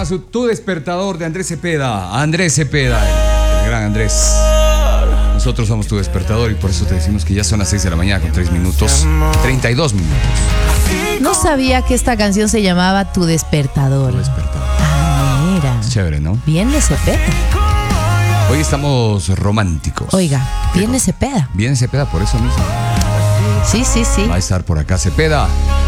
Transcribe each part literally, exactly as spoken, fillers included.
llama su Tu Despertador de Andrés Cepeda. Andrés Cepeda, el, el gran Andrés. Nosotros somos tu despertador y por eso te decimos que ya son las seis de la mañana con tres minutos, treinta y dos minutos. No sabía que esta canción se llamaba Tu Despertador. Tu Despertador. Ah, mira. Es chévere, ¿no? Viene Cepeda. Hoy estamos románticos. Oiga, viene Cepeda. Viene Cepeda por eso mismo. Sí, sí, sí. Va a estar por acá Cepeda.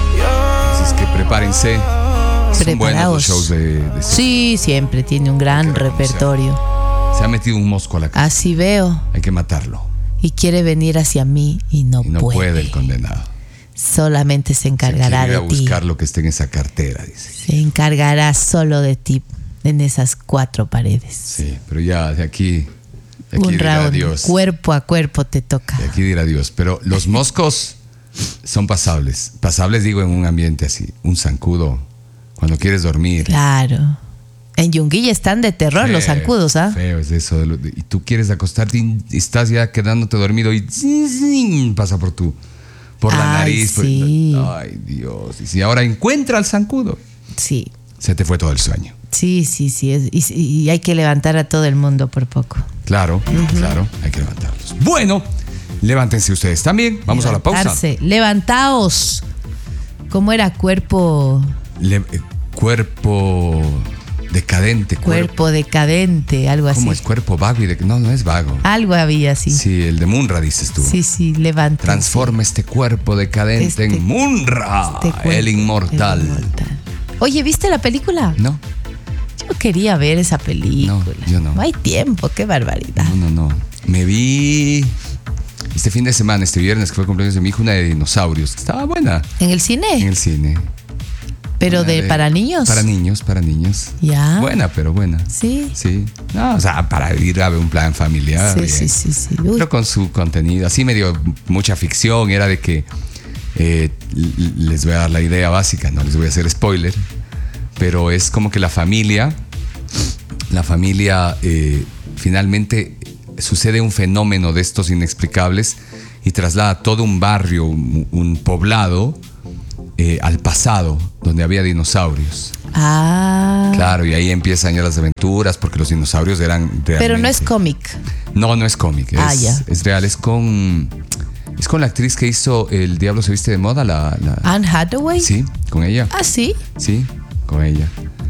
Así es que prepárense. Son buenos los shows de, de Sí, siempre tiene un gran repertorio. Se ha metido un mosco a la casa. Así veo. Hay que matarlo. Y quiere venir hacia mí y no, y no puede. puede el condenado. Solamente se encargará se de a ti. buscar lo que esté en esa cartera, dice. Se encargará solo de ti en esas cuatro paredes. Sí, pero ya de aquí, de aquí un dirá round, Dios. cuerpo a cuerpo te toca. De aquí dirá Dios. Pero los moscos son pasables. Pasables digo en un ambiente así. Un zancudo cuando quieres dormir. Claro. En Yunguilla están de terror feo, los zancudos, ¿ah? Feo es eso. De lo, de, y tú quieres acostarte y estás ya quedándote dormido y zin, zin, pasa por tu, por la Ay, nariz. sí. Por, ay, Dios. Y si ahora encuentra al zancudo, Sí. se te fue todo el sueño. Sí, sí, sí. Es, y, y hay que levantar a todo el mundo por poco. Claro, uh-huh. claro. Hay que levantarlos. Bueno, levántense ustedes también. Vamos Levantarse. a la pausa. Levantaos. ¿Cómo era cuerpo? Le, eh, cuerpo... Decadente. Cuerpo, cuerpo decadente, algo así. ¿Cómo es? Cuerpo vago y de... No, no es vago. Algo había así. Sí, el de Munra, dices tú. Sí, sí, levanta. Transforma este cuerpo decadente este, en Munra, este cuerpo, el, inmortal. el inmortal. Oye, ¿viste la película? No. Yo quería ver esa película. No, yo no. No hay tiempo, qué barbaridad. No, no, no. Me vi... Este fin de semana, este viernes, que fue el cumpleaños de mi hijo, una de dinosaurios. Estaba buena. ¿En el cine? En el cine. ¿Pero de, de para niños? Para niños, para niños. Ya. Buena, pero buena. Sí. Sí. No, o sea, para ir a ver un plan familiar. Sí, sí, sí, sí. Uy. Pero con su contenido. Así me dio mucha ficción. Era de que eh, les voy a dar la idea básica, no les voy a hacer spoiler. Pero es como que la familia, la familia eh, finalmente sucede un fenómeno de estos inexplicables y traslada todo un barrio, un, un poblado. Eh, al pasado, donde había dinosaurios. Ah. Claro, y ahí empiezan ya las aventuras, porque los dinosaurios eran realmente... Pero no es cómic. No, no es cómic. Ah, es, ya. es real, es con... Es con la actriz que hizo El Diablo se viste de moda, la... la Anne Hathaway. Sí, con ella. Ah, sí. Sí, con ella.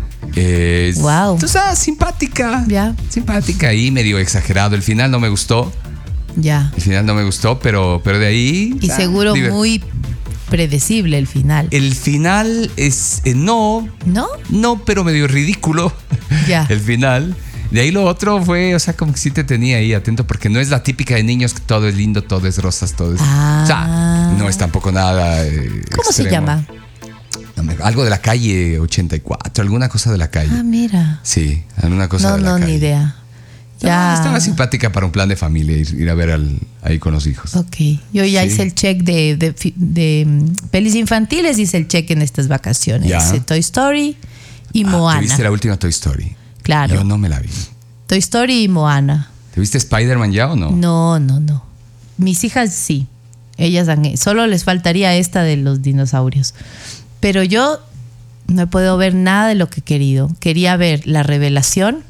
Es, wow. Tú sabes, simpática. Ya. Simpática y medio exagerado. El final no me gustó. Ya. El final no me gustó, pero, pero de ahí... Y ah, seguro divert- muy... predecible el final. El final es... Eh, no. ¿No? No, pero medio ridículo. Ya. El final. De ahí lo otro fue, o sea, como que sí te tenía ahí atento, porque no es la típica de niños que todo es lindo, todo es rosas, todo es... Ah. O sea, no es tampoco nada eh, ¿Cómo extremo. se llama? Algo de la calle ochenta y cuatro, alguna cosa de la calle. Ah, mira. Sí, alguna cosa no, de la no, calle. No, ni idea. Ya. No, estaba simpática para un plan de familia, ir, ir a ver al, ahí con los hijos. Ok, yo ya sí. hice el check de, de, de, de um, pelis infantiles, hice el check en estas vacaciones. Ya. Hice Toy Story y ah, Moana. ¿Te viste la última Toy Story? Claro. Yo no me la vi. Toy Story y Moana. ¿Te viste Spider-Man ya o no? No, no, no. Mis hijas sí. Ellas han... Solo les faltaría esta de los dinosaurios. Pero yo no he podido ver nada de lo que he querido. Quería ver La Revelación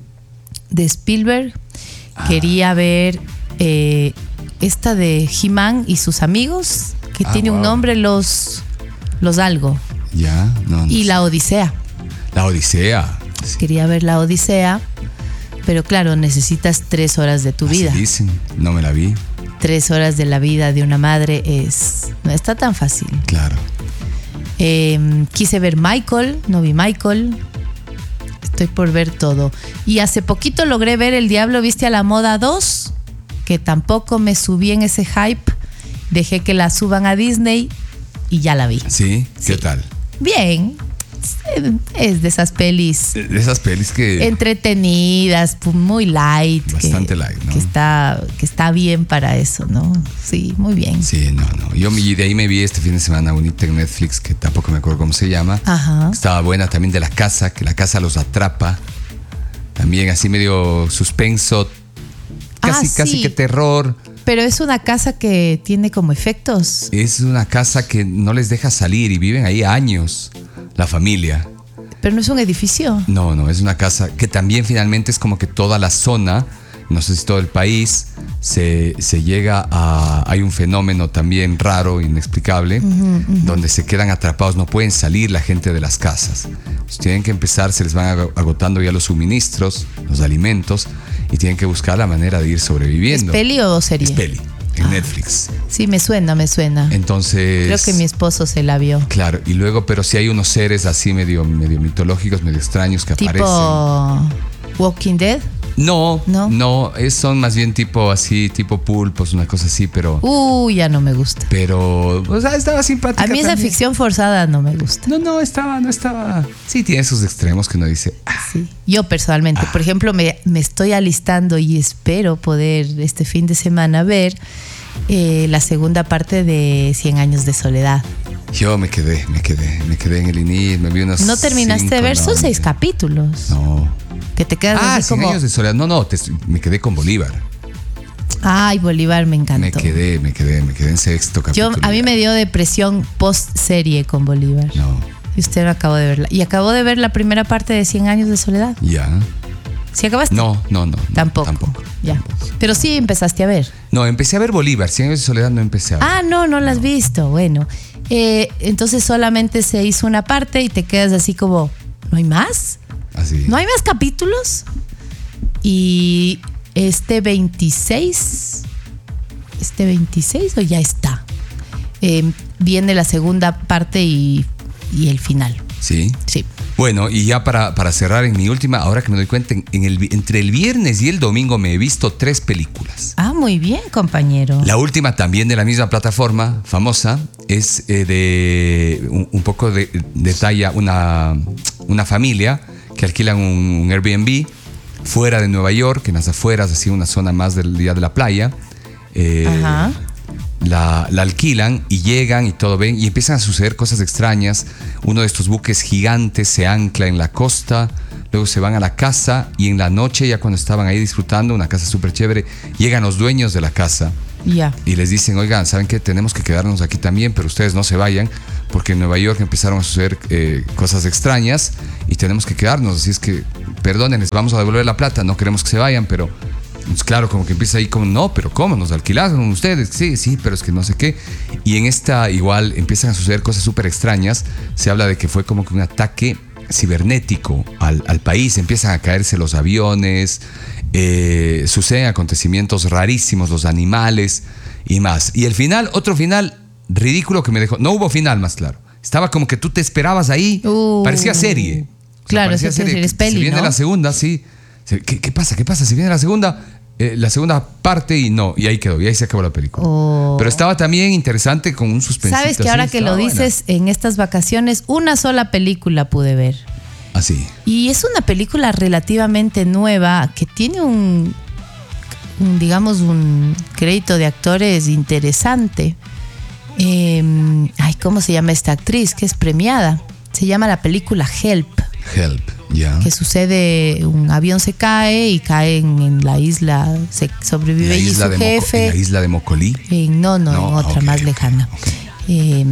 de Spielberg. Ah. Quería ver eh, esta de He-Man y sus amigos, que ah, tiene wow. un nombre, los, los algo. Ya, no, no Y sé. La Odisea. La Odisea. Sí. Quería ver La Odisea, pero claro, necesitas tres horas de tu Así vida. Dicen, no me la vi. Tres horas de la vida de una madre es no está tan fácil. Claro. Eh, quise ver Michael, no vi Michael. Estoy por ver todo. Y hace poquito logré ver El Diablo Viste a la Moda dos, que tampoco me subí en ese hype. Dejé que la suban a Disney y ya la vi. ¿Sí? ¿Qué sí. tal? Bien. Es de esas pelis. De esas pelis que... entretenidas, muy light. Bastante que, light, ¿no? Que está, que está bien para eso, ¿no? Sí, muy bien. Sí, no, no. Yo de ahí me vi este fin de semana bonita en Netflix, que tampoco me acuerdo cómo se llama. Ajá. Estaba buena también, de la casa, que la casa los atrapa. También así medio suspenso. Casi, ah, casi sí. que terror. Pero es una casa que tiene como efectos. Es una casa que no les deja salir y viven ahí años, la familia. Pero no es un edificio. No, no, es una casa que también finalmente es como que toda la zona, no sé si todo el país, se, se llega a... Hay un fenómeno también raro, inexplicable, uh-huh, uh-huh. donde se quedan atrapados, no pueden salir la gente de las casas. Entonces, tienen que empezar, se les van agotando ya los suministros, los alimentos, y tienen que buscar la manera de ir sobreviviendo. ¿Es peli o serie? Es peli, en ah, Netflix. Sí, me suena, me suena. Entonces... Creo que mi esposo se la vio. Claro, y luego, pero sí hay unos seres así medio, medio mitológicos, medio extraños que tipo aparecen. ¿Tipo Walking Dead? No, no, no, es, son más bien tipo así, tipo pulpos, una cosa así, pero... Uh, ya no me gusta. Pero, o sea, estaba simpática. A mí esa también. ficción forzada no me gusta. No, no, estaba, no estaba... Sí, tiene esos extremos que uno dice... Ah, sí. Yo personalmente, ah. por ejemplo, me, me estoy alistando y espero poder este fin de semana ver eh, la segunda parte de Cien años de soledad. Yo me quedé, me quedé, me quedé en el inicio, me vi unos... ¿No terminaste cinco, de ver? No, Son seis capítulos. No. Que te quedas ah, así Cien como... años de soledad. No, no, te, me quedé con Bolívar. Ay, Bolívar me encantó. Me quedé, me quedé, me quedé en sexto capítulo. Yo, a mí me dio depresión post-serie con Bolívar. No. Y usted no acabó de verla. Y acabó de ver la primera parte de Cien años de soledad. Ya. ¿Sí acabaste? No, no, no. Tampoco. Tampoco. Ya. Tampoco. Pero sí empezaste a ver. No, empecé a ver Bolívar. Cien años de soledad no empecé a ver. Ah, no, no la has no. visto. Bueno. Eh, entonces solamente se hizo una parte y te quedas así como, ¿no hay más? Así. ¿No hay más capítulos? Y este veintiséis, este veintiséis o ya está, eh, viene la segunda parte y, y el final. Sí. Sí. Bueno, y ya para, para cerrar en mi última, ahora que me doy cuenta, en el, entre el viernes y el domingo me he visto tres películas. Ah, muy bien, compañero. La última, también de la misma plataforma, famosa, es eh, de un, un poco de detalla una, una familia que alquilan un, un Airbnb fuera de Nueva York, en las afueras, así una zona más del día de la playa. Eh, Ajá. La, la alquilan y llegan y todo ven y empiezan a suceder cosas extrañas. Uno de estos buques gigantes se ancla en la costa, luego se van a la casa y en la noche, ya cuando estaban ahí disfrutando, una casa súper chévere, llegan los dueños de la casa yeah. y les dicen, oigan, ¿saben qué? Tenemos que quedarnos aquí también, pero ustedes no se vayan porque en Nueva York empezaron a suceder eh, cosas extrañas y tenemos que quedarnos, así es que perdonen, les vamos a devolver la plata, no queremos que se vayan, pero... Pues claro, como que empieza ahí como, no, pero ¿cómo? ¿Nos alquilaron ustedes? Sí, sí, pero es que no sé qué. Y en esta igual empiezan a suceder cosas súper extrañas. Se habla de que fue como que un ataque cibernético al, al país. Empiezan a caerse los aviones, eh, suceden acontecimientos rarísimos, los animales y más. Y el final, otro final ridículo que me dejó. No hubo final, más claro. Estaba como que tú te esperabas ahí. Uh, parecía serie. O sea, claro, parecía serie, serie, es peli, si viene ¿no? la segunda, sí. ¿Qué, ¿Qué pasa? ¿Qué pasa? Si viene la segunda, eh, la segunda parte y no, y ahí quedó, y ahí se acabó la película. Oh. Pero estaba también interesante con un suspensito. Sabes que ahora así, que lo buena. dices, en estas vacaciones, una sola película pude ver. Así. Y es una película relativamente nueva que tiene un, un digamos, un crédito de actores interesante. Eh, ay, ¿cómo se llama esta actriz? Que es premiada. Se llama la película Help. Help, ya. Yeah. Que sucede, un avión se cae y cae en, en la isla, se sobrevive y su jefe. ¿En la isla de Mocolí? En, no, no, no, en otra okay, más lejana. Okay. Eh,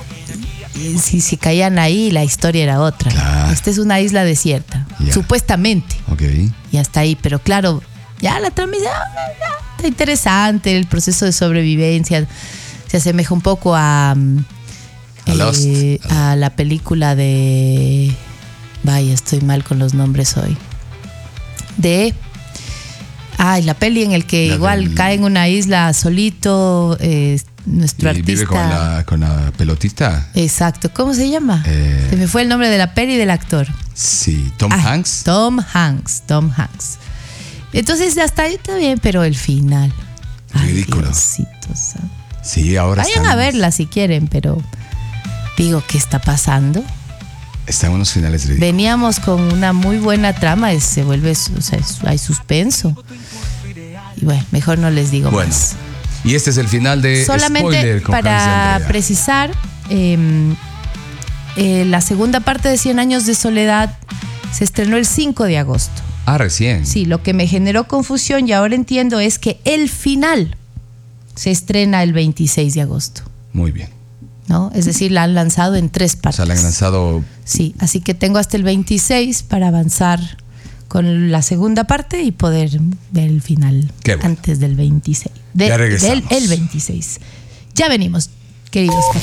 si, si caían ahí, la historia era otra. Claro. Esta es una isla desierta, yeah. supuestamente. Okay. Y hasta ahí, pero claro, ya la trama está interesante, el proceso de sobrevivencia se asemeja un poco a, a, eh, a la película de... Vaya, estoy mal con los nombres hoy. De... Ay, la peli en el que la igual del... cae en una isla solito, eh, nuestro y artista... vive con la, con la pelotita. Exacto. ¿Cómo se llama? Eh... Se me fue el nombre de la peli y del actor. Sí, Tom ah, Hanks. Tom Hanks, Tom Hanks. Entonces hasta ahí está bien, pero el final... Ridículo. Ay, Diosito, ¿sabes? Sí, ahora vayan estamos... a verla si quieren, pero digo, ¿qué está pasando? Están unos finales ridículos. Veníamos con una muy buena trama, se vuelve, o sea, hay suspenso. Y bueno, mejor no les digo bueno, más. Y este es el final de solamente Spoiler con para precisar, eh, eh, la segunda parte de Cien años de soledad se estrenó el cinco de agosto. Ah, recién. Sí, lo que me generó confusión y ahora entiendo es que el final se estrena el veintiséis de agosto. Muy bien. ¿no? Es decir, la han lanzado en tres partes. O sea, la han lanzado. Sí, así que tengo hasta el veintiséis para avanzar con la segunda parte y poder ver el final Qué bueno. antes del veintiséis. De, Ya regresamos. Del el veintiséis. Ya venimos, queridos cafeteros.